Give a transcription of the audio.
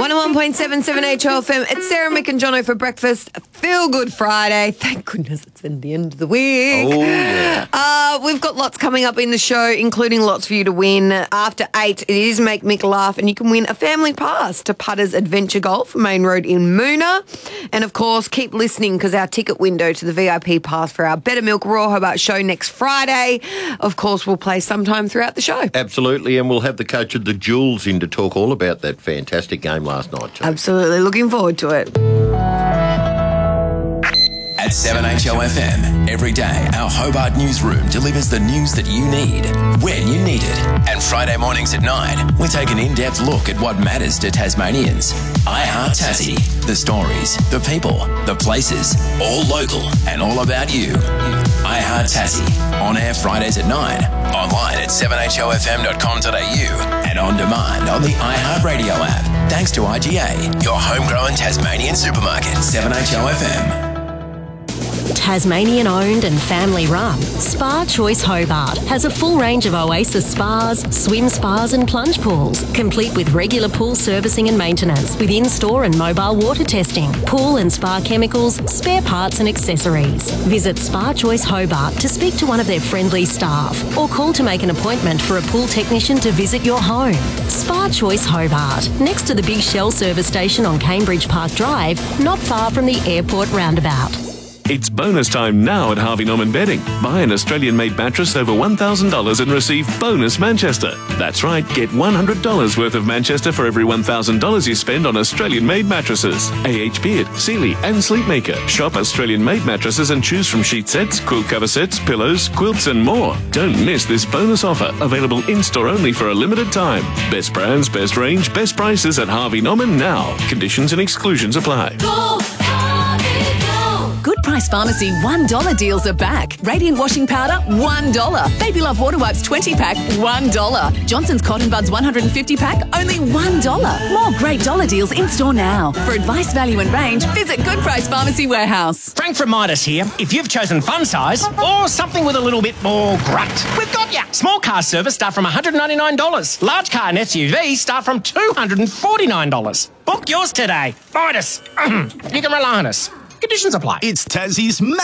101.77 HOFM. It's Sarah, Mick and Jono for breakfast. Feel Good Friday. Thank goodness it's in the end of the week. Oh, yeah. We've got lots coming up in the show, including lots for you to win. After 8, it is Make Mick Laugh, and you can win a family pass to Putters Adventure Golf, Main Road in Moona. And, of course, keep listening because our ticket window to the VIP pass for our Better Milk Raw Hobart show next Friday, of course, will play sometime throughout the show. Absolutely, and we'll have the coach of the Jules in to talk all about that fantastic game last night, too. Absolutely. Looking forward to it. At 7HOFM, every day our Hobart newsroom delivers the news that you need, when you need it. And Friday mornings at 9, we take an in-depth look at what matters to Tasmanians. I Heart Tassie, the stories, the people, the places, all local and all about you. I Heart Tassie, on air Fridays at 9, online at 7HOFM.com.au and on demand on the iHeartRadio app. Thanks to IGA, your homegrown Tasmanian supermarket. 7HOFM. Tasmanian owned and family run, Spa Choice Hobart has a full range of Oasis spas, swim spas and plunge pools, complete with regular pool servicing and maintenance, with in-store and mobile water testing, pool and spa chemicals, spare parts and accessories. Visit Spa Choice Hobart to speak to one of their friendly staff or call to make an appointment for a pool technician to visit your home. Spa Choice Hobart, next to the Big Shell service station on Cambridge Park Drive, not far from the airport roundabout. It's bonus time now at Harvey Norman Bedding. Buy an Australian-made mattress over $1,000 and receive bonus Manchester. That's right, get $100 worth of Manchester for every $1,000 you spend on Australian-made mattresses. AH Beard, Sealy and Sleepmaker. Shop Australian-made mattresses and choose from sheet sets, quilt cover sets, pillows, quilts and more. Don't miss this bonus offer, available in-store only for a limited time. Best brands, best range, best prices at Harvey Norman now. Conditions and exclusions apply. Good Price Pharmacy $1 deals are back. Radiant washing powder, $1. Baby Love water wipes 20-pack, $1. Johnson's Cotton Buds 150-pack, only $1. More great dollar deals in store now. For advice, value and range, visit Good Price Pharmacy Warehouse. Frank from Midas here. If you've chosen fun size or something with a little bit more grunt, we've got ya. Small car service start from $199. Large car and SUV start from $249. Book yours today. Midas. You can rely on us. Conditions apply. It's Tassie's